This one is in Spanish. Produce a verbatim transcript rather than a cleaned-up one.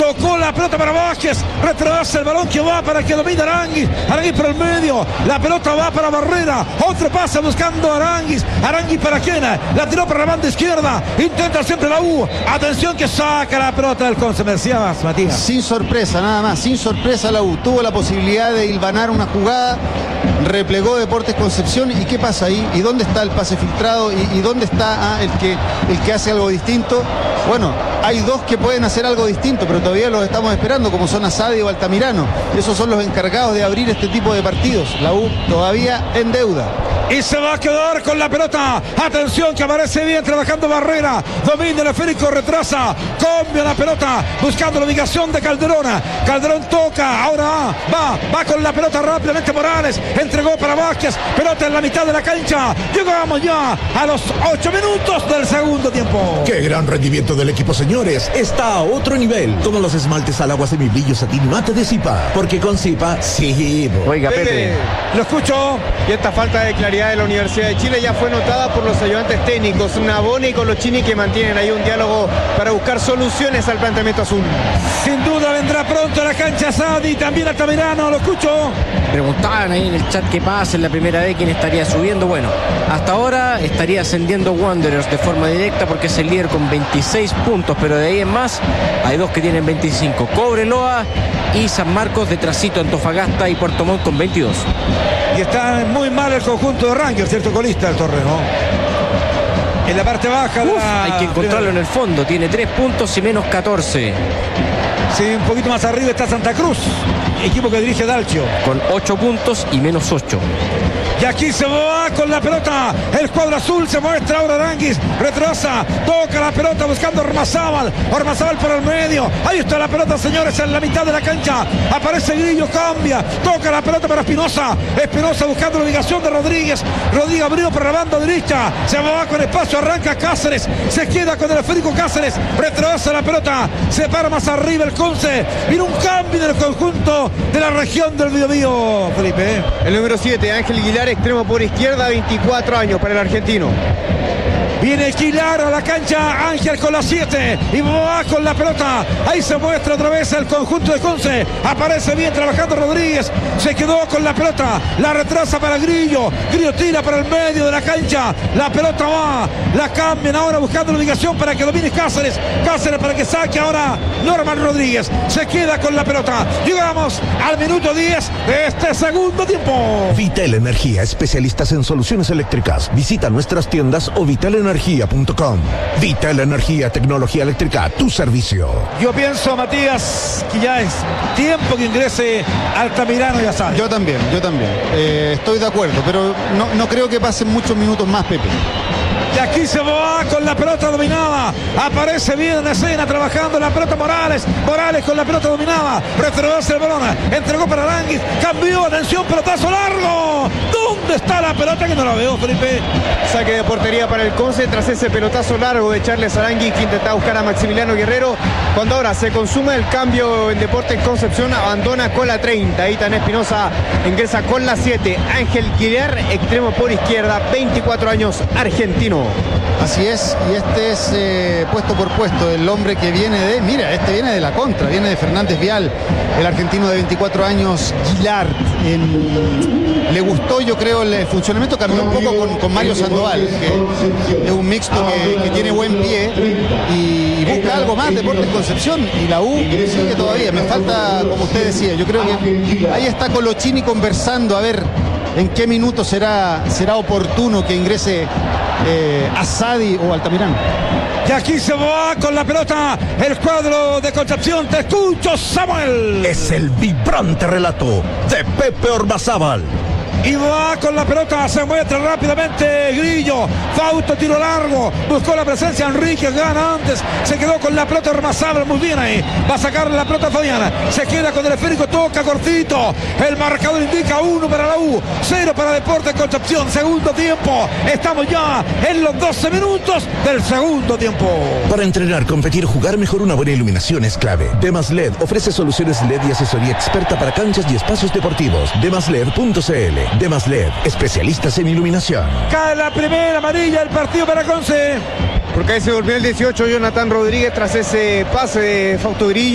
tocó la pelota para Vázquez, retrasa el balón que va para que domine Aranguis, Aranguis por el medio, la pelota va para Barrera, otro pase buscando a Aranguis, Aranguis para quién, la tiró para la banda izquierda, intenta siempre la U, atención que saca la pelota del Conce, me decía más, Matías. Sin sorpresa, nada más, sin sorpresa la U, tuvo la posibilidad de hilvanar una jugada, replegó Deportes Concepción, y ¿qué pasa ahí? ¿Y dónde está el pase filtrado? ¿Y, y dónde está ah, el, que, el que hace algo distinto? Bueno, hay dos que pueden hacer algo distinto, pero todavía los estamos esperando, como son Asadi o Altamirano. Esos son los encargados de abrir este tipo de partidos. La U todavía en deuda. Y se va a quedar con la pelota. Atención que aparece bien trabajando Barrera. Domina el esférico, retrasa. Cambia la pelota. Buscando la ubicación de Calderón. Calderón toca. Ahora va. Va con la pelota rápidamente Morales. Entregó para Vázquez. Pelota en la mitad de la cancha. Llegamos ya a los ocho minutos del segundo tiempo. ¡Qué gran rendimiento del equipo, señores! Está a otro nivel. Como los esmaltes al agua semibrillo satín mate de Zipa. Porque con Zipa, sí. Oiga, Pepe. Pepe. Lo escucho. Y esta falta de claridad de la Universidad de Chile ya fue notada por los ayudantes técnicos Nabone y Colochini, que mantienen ahí un diálogo para buscar soluciones al planteamiento azul. Sin duda vendrá pronto a la cancha Asadi, también Altamirano, lo escucho. Preguntaban ahí en el chat qué pasa en la primera vez, quién estaría subiendo. Bueno, hasta ahora estaría ascendiendo Wanderers de forma directa porque es el líder con veintiséis puntos, pero de ahí en más hay dos que tienen veinticinco, Cobreloa y San Marcos, detrásito Antofagasta y Puerto Montt con veintidós. Y está muy mal el conjunto de Rangers, cierto colista del torneo. En la parte baja de Uf, la... hay que encontrarlo en el fondo, tiene tres puntos y menos catorce. Sí, un poquito más arriba está Santa Cruz, equipo que dirige Dalcio, con ocho puntos y menos ocho. Y aquí se va con la pelota el cuadro azul, se muestra ahora Aranguis, retrasa, toca la pelota buscando a Ormazábal, Ormazábal por el medio, ahí está la pelota, señores, en la mitad de la cancha, aparece Grillo, cambia, toca la pelota para Espinosa, Espinosa buscando la ubicación de Rodríguez, Rodríguez abrió por la banda derecha, se va con espacio, arranca Cáceres, se queda con el esférico Cáceres, retrasa la pelota, se para más arriba el Conce, viene un cambio en el conjunto de la región del Biobío, Felipe. El número siete, Ángel Aguilar, extremo por izquierda, veinticuatro años para el argentino. Viene Aguilar a la cancha, Ángel con la siete y va con la pelota, ahí se muestra otra vez el conjunto de Conce, aparece bien trabajando Rodríguez, se quedó con la pelota, la retrasa para Grillo, Grillo tira para el medio de la cancha, la pelota va, la cambian ahora buscando la ubicación para que domine Cáceres, Cáceres para que saque ahora Norman Rodríguez, se queda con la pelota, llegamos al minuto diez de este segundo tiempo. Vitel Energía, especialistas en soluciones eléctricas, visita nuestras tiendas o vitel energía punto com. Vitel Energía, tecnología eléctrica a tu servicio. Yo pienso, Matías, que ya es tiempo que ingrese Altamirano y Asadi. Yo también, yo también. Eh, estoy de acuerdo, pero no, no creo que pasen muchos minutos más, Pepe. Y aquí se va con la pelota dominada. Aparece bien en escena trabajando la pelota Morales. Morales con la pelota dominada. Retrocede el balón. Entregó para Aranguis. Cambió. Atención, pelotazo largo. ¿Dónde está la pelota? Que no la veo, Felipe. Saque de portería para el Conce tras ese pelotazo largo de Charles Aranguis, que intentaba buscar a Maximiliano Guerrero. Cuando ahora se consume el cambio en Deportes Concepción, abandona con la treinta. Itan Espinosa ingresa con la siete. Ángel Aguilar, extremo por izquierda, veinticuatro años, argentino. Así es, y este es eh, puesto por puesto el hombre que viene de, mira, este viene de la contra, viene de Fernández Vial, el argentino de veinticuatro años, Aguilar. En, le gustó, yo creo, el funcionamiento, cambió un poco con, con Mario Sandoval, que es un mixto que, que tiene buen pie y, y busca algo más, Deportes Concepción, y la U sigue todavía, me falta, como usted decía, yo creo que ahí está Colochini conversando, a ver en qué minuto será, será oportuno que ingrese eh, Asadi o Altamirano. Y aquí se va con la pelota el cuadro de Concepción. Te escucho, Samuel. Es el vibrante relato de Pepe Ormazábal. Y va con la pelota, se muestra rápidamente Grillo, Fausto, tiro largo, buscó la presencia Enrique, gana antes, se quedó con la pelota Ormazábal, muy bien ahí, va a sacar la pelota Fabiana, se queda con el esférico, toca cortito, el marcador indica uno para la U, cero para Deportes Concepción, segundo tiempo, estamos ya en los doce minutos del segundo tiempo. Para entrenar, competir, jugar mejor, una buena iluminación es clave. Demas L E D ofrece soluciones L E D y asesoría experta para canchas y espacios deportivos. demas led punto c l. Demas L E D, especialistas en iluminación. Cae la primera amarilla del partido para Conce. Porque ahí se volvió el dieciocho, Jonathan Rodríguez, tras ese pase de Fausto Grillo.